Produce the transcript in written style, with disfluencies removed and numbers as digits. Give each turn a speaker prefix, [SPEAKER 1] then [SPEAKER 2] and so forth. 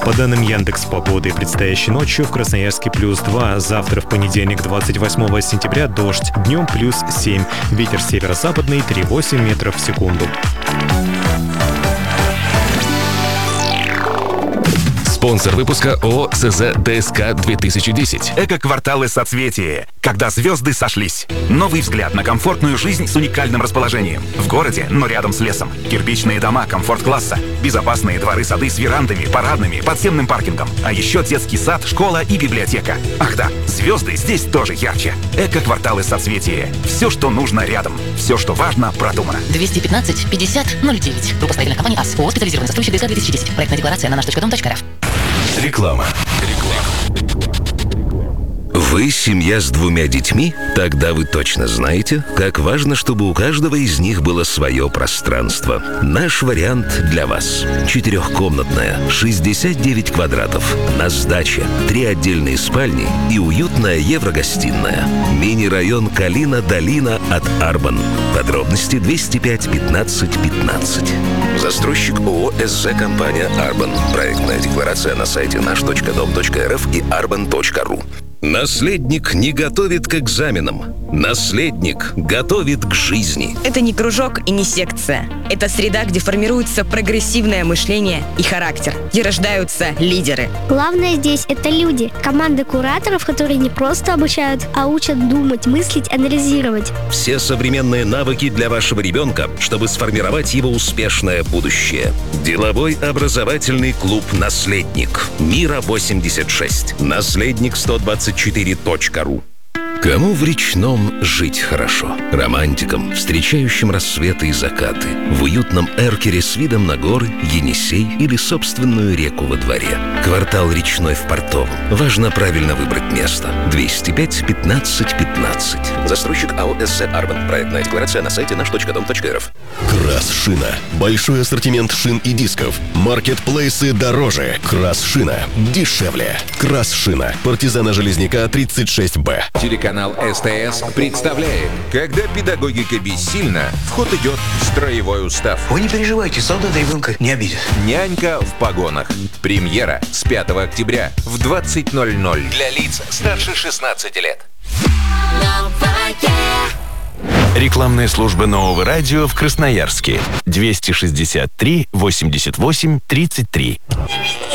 [SPEAKER 1] По данным Яндекс.Погоды, предстоящей ночью в Красноярске +2, завтра в понедельник 28 сентября дождь, днем +7, ветер северо-западный 3,8 метров в секунду.
[SPEAKER 2] Спонсор выпуска ООО СЗ ДСК 2010.
[SPEAKER 3] Эко-кварталы соцветия. Когда звезды сошлись. Новый взгляд на комфортную жизнь с уникальным расположением. В городе, но рядом с лесом. Кирпичные дома комфорт-класса. Безопасные дворы-сады с верандами, парадными, подземным паркингом. А еще детский сад, школа и библиотека. Ах да, звезды здесь тоже ярче. Эко-кварталы соцветия. Все, что нужно рядом. Все, что важно, продумано.
[SPEAKER 4] 215 50 09. Группа строительных компаний АС. ООО «Специализированный застройщик ДСК 2010». Проектная декларация на наш.дом.рф.
[SPEAKER 5] Реклама. Вы семья с 2 детьми? Тогда вы точно знаете, как важно, чтобы у каждого из них было свое пространство. Наш вариант для вас. 4-комнатная, 69 квадратов. На сдаче 3 отдельные спальни и уютная еврогостиная. Мини-район Калина-Долина от Арбан. Подробности 205 15 15. Застройщик ООО СЗ компания Арбан. Проектная декларация на сайте наш.дом.рф и arban.ru. Наследник не готовит к экзаменам. Наследник готовит к жизни.
[SPEAKER 6] Это не кружок и не секция. Это среда, где формируется прогрессивное мышление и характер, где рождаются лидеры.
[SPEAKER 7] Главное здесь — это люди. Команда кураторов, которые не просто обучают, а учат думать, мыслить, анализировать.
[SPEAKER 5] Все современные навыки для вашего ребенка, чтобы сформировать его успешное будущее. Деловой образовательный клуб «Наследник». Мира 86. Наследник124.ру. Кому в Речном жить хорошо? Романтикам, встречающим рассветы и закаты, в уютном эркере с видом на горы, Енисей или собственную реку во дворе. Квартал Речной в Портовом. Важно правильно выбрать место. 205 15 15. Застройщик АО СЗ Арбан. Проектная декларация на сайте наш.дом.рф.
[SPEAKER 8] Крас-шина. Большой ассортимент шин и дисков. Маркетплейсы дороже. Крас-шина дешевле. Крас-шина. Партизана Железняка 36Б.
[SPEAKER 9] Телеканал СТС представляет: когда педагогика бессильна, в ход идет строевой устав.
[SPEAKER 10] Вы не переживайте, солдат ребенка не обидит.
[SPEAKER 9] Нянька в погонах. Премьера с 5 октября в 20:00 для лиц старше 16 лет.
[SPEAKER 11] Рекламная служба Нового радио в Красноярске. 263 88 33.